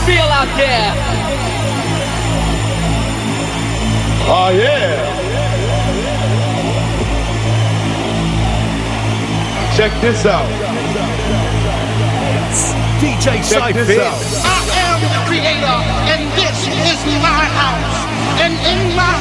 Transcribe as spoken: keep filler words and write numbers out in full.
feel out there? Oh yeah. Check this out. D J Check this Cypher. out. I am the creator, and this is my house. And in my